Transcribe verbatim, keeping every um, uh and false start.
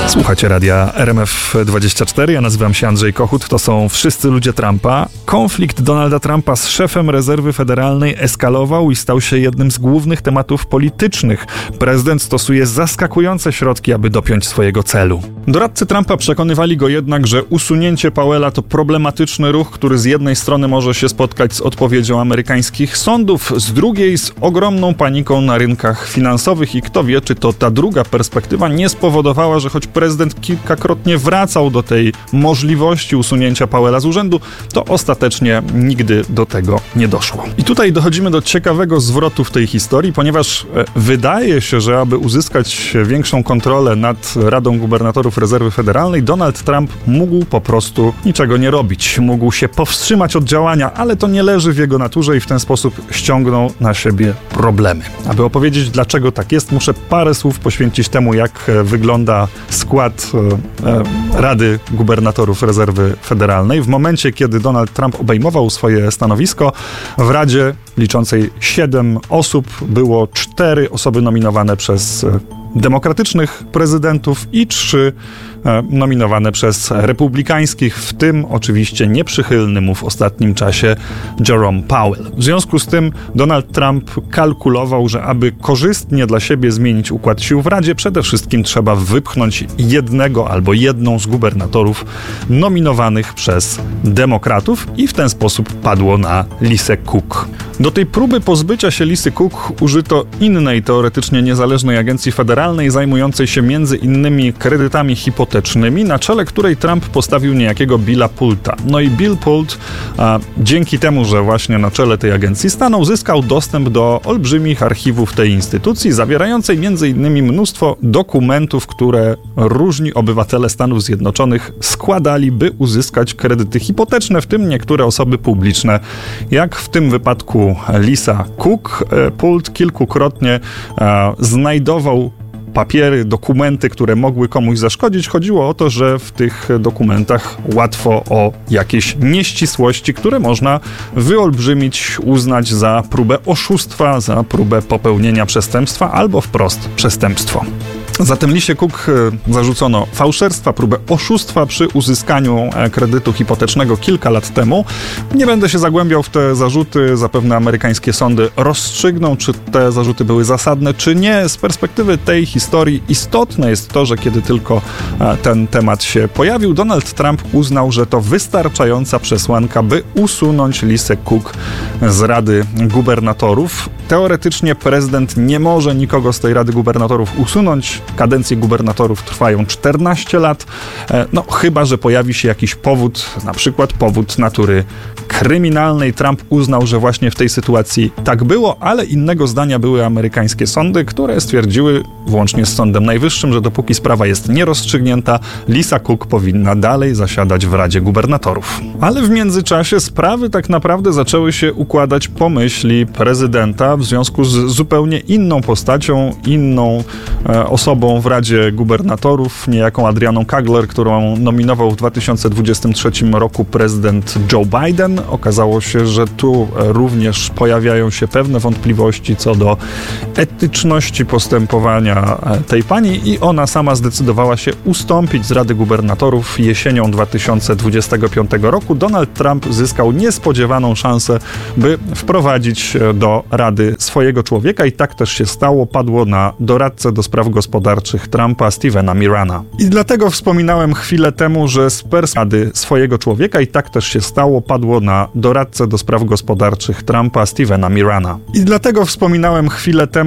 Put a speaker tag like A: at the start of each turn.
A: Słuchacie radia R M F dwadzieścia cztery, ja nazywam się Andrzej Kochut, to są Wszyscy ludzie Trumpa. Konflikt Donalda Trumpa z szefem rezerwy federalnej eskalował i stał się jednym z głównych tematów politycznych. Prezydent stosuje zaskakujące środki, aby dopiąć swojego celu. Doradcy Trumpa przekonywali go jednak, że usunięcie Powella to problematyczny ruch, który z jednej strony może się spotkać z odpowiedzią amerykańskich sądów, z drugiej z ogromną paniką na rynkach finansowych i kto wie, czy to ta druga perspektywa nie spowodowała, że choć prezydent kilkakrotnie wracał do tej możliwości usunięcia Powella z urzędu, to ostatecznie nigdy do tego nie doszło. I tutaj dochodzimy do ciekawego zwrotu w tej historii, ponieważ wydaje się, że aby uzyskać większą kontrolę nad Radą Gubernatorów Rezerwy Federalnej, Donald Trump mógł po prostu niczego nie robić. Mógł się powstrzymać od działania, ale to nie leży w jego naturze i w ten sposób ściągnął na siebie problemy. Aby opowiedzieć, dlaczego tak jest, muszę parę słów poświęcić temu, jak wygląda skład e, Rady Gubernatorów Rezerwy Federalnej. W momencie, kiedy Donald Trump obejmował swoje stanowisko, w Radzie liczącej siedem osób było cztery osoby nominowane przez demokratycznych prezydentów i trzy e, nominowane przez republikańskich, w tym oczywiście nieprzychylny mu w ostatnim czasie Jerome Powell. W związku z tym Donald Trump kalkulował, że aby korzystnie dla siebie zmienić układ sił w Radzie, przede wszystkim trzeba wypchnąć jednego albo jedną z gubernatorów nominowanych przez demokratów i w ten sposób padło na Lisę Cook. Do tej próby pozbycia się Lisy Cook użyto innej teoretycznie niezależnej agencji federalnej zajmującej się między innymi kredytami hipotecznymi, na czele której Trump postawił niejakiego Billa Pulta. No i Bill Pult a, dzięki temu, że właśnie na czele tej agencji stanął, zyskał dostęp do olbrzymich archiwów tej instytucji, zawierającej między innymi mnóstwo dokumentów, które różni obywatele Stanów Zjednoczonych składali, by uzyskać kredyty hipoteczne, w tym niektóre osoby publiczne, jak w tym wypadku Lisa Cook. Pult kilkukrotnie a, znajdował papiery, dokumenty, które mogły komuś zaszkodzić. Chodziło o to, że w tych dokumentach łatwo o jakieś nieścisłości, które można wyolbrzymić, uznać za próbę oszustwa, za próbę popełnienia przestępstwa albo wprost przestępstwo. Zatem Lisie Cook zarzucono fałszerstwa, próbę oszustwa przy uzyskaniu kredytu hipotecznego kilka lat temu. Nie będę się zagłębiał w te zarzuty. Zapewne amerykańskie sądy rozstrzygną, czy te zarzuty były zasadne, czy nie. Z perspektywy tej historii istotne jest to, że kiedy tylko ten temat się pojawił, Donald Trump uznał, że to wystarczająca przesłanka, by usunąć Lisę Cook z Rady Gubernatorów. Teoretycznie prezydent nie może nikogo z tej Rady Gubernatorów usunąć. Kadencje gubernatorów trwają czternaście lat, no chyba że pojawi się jakiś powód, na przykład powód natury kryminalnej. Trump uznał, że właśnie w tej sytuacji tak było, ale innego zdania były amerykańskie sądy, które stwierdziły, włącznie z Sądem Najwyższym, że dopóki sprawa jest nierozstrzygnięta, Lisa Cook powinna dalej zasiadać w Radzie Gubernatorów. Ale w międzyczasie sprawy tak naprawdę zaczęły się układać po myśli prezydenta w związku z zupełnie inną postacią, inną e, osobą w Radzie Gubernatorów, niejaką Adrianą Kagler, którą nominował w dwa tysiące dwudziestym trzecim roku prezydent Joe Biden. Okazało się, że tu również pojawiają się pewne wątpliwości co do etyczności postępowania tej pani i ona sama zdecydowała się ustąpić z Rady Gubernatorów jesienią dwa tysiące dwudziestego piątego roku. Donald Trump zyskał niespodziewaną szansę, by wprowadzić do Rady swojego człowieka i tak też się stało. Padło na doradcę do spraw gospodarczych Trumpa, Stevena Mirana. I dlatego wspominałem chwilę temu, że z perspektywy swojego człowieka i tak też się stało, padło na doradcę do spraw gospodarczych Trumpa, Stevena Mirana. I dlatego wspominałem chwilę temu,